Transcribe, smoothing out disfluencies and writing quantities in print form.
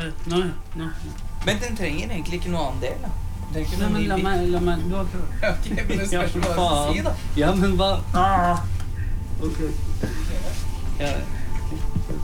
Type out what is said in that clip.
Nå. Men den trenger egentlig ikke noe annen del, da. Den trenger ikke Nei, noe men ny la bil. meg, du har prøvd. Ok, men det spørs hva du faen. sier, da. Ja, men hva? Ok. Ja.